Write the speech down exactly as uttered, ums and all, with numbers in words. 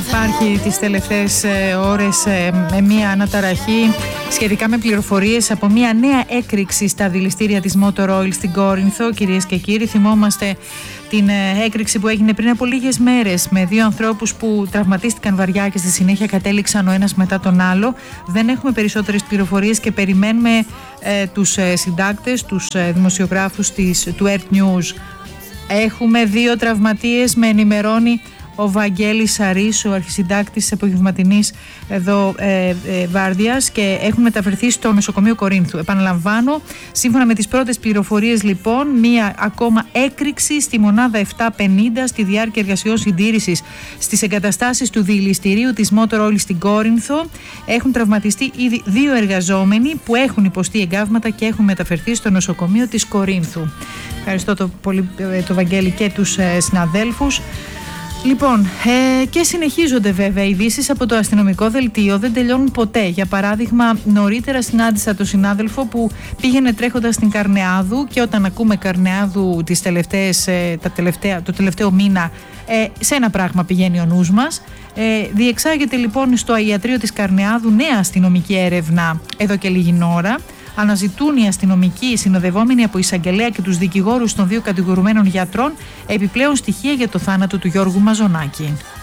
Υπάρχει τις τελευταίες ε, ώρες ε, με μία αναταραχή σχετικά με πληροφορίες από μία νέα έκρηξη στα δηληστήρια της Motor Oil στην Κόρινθο. Κυρίες και κύριοι, θυμόμαστε την ε, έκρηξη που έγινε πριν από λίγες μέρες με δύο ανθρώπους που τραυματίστηκαν βαριά και στη συνέχεια κατέληξαν ο ένας μετά τον άλλο. Δεν έχουμε περισσότερες πληροφορίες και περιμένουμε ε, τους ε, συντάκτες, τους ε, δημοσιογράφους της, του Earth News. Έχουμε δύο τραυματίες, με ενημερώνει ο Βαγγέλης Σαρής, ο αρχισυντάκτης της απογευματινής εδώ ε, ε, βάρδιας, και έχουν μεταφερθεί στο νοσοκομείο Κορίνθου. Επαναλαμβάνω, σύμφωνα με τις πρώτες πληροφορίες λοιπόν, μία ακόμα έκρηξη στη μονάδα επτακόσια πενήντα στη διάρκεια εργασιών συντήρησης στις εγκαταστάσεις του δηληστηρίου της Motor Oil στην Κόρινθο. Έχουν τραυματιστεί ήδη δύο εργαζόμενοι που έχουν υποστεί εγκάβματα και έχουν μεταφερθεί στο νοσοκομείο της Κορίνθου. Ευχαριστώ το, πολύ, το Βαγγέλη και τους ε, συναδέλφους. Λοιπόν, ε, και συνεχίζονται βέβαια οι ειδήσεις από το αστυνομικό δελτίο, δεν τελειώνουν ποτέ. Για παράδειγμα, νωρίτερα συνάντησα τον συνάδελφο που πήγαινε τρέχοντας στην Καρνεάδου, και όταν ακούμε Καρνεάδου τις τελευταίες, ε, τα τελευταία, το τελευταίο μήνα, ε, σε ένα πράγμα πηγαίνει ο νους μας. Ε, διεξάγεται λοιπόν στο ιατρείο της Καρνεάδου νέα αστυνομική έρευνα εδώ και λίγη ώρα. Αναζητούν οι αστυνομικοί συνοδευόμενοι από εισαγγελέα και τους δικηγόρους των δύο κατηγορουμένων γιατρών επιπλέον στοιχεία για το θάνατο του Γιώργου Μαζονάκη.